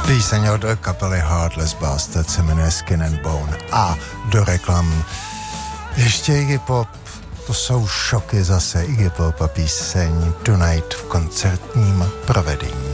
Píseň od kapely Heartless Bastard se jmenuje Skin and Bone. A do reklam ještě Iggy Pop, to jsou šoky zase. Iggy Pop a píseň Tonight v koncertním provedení.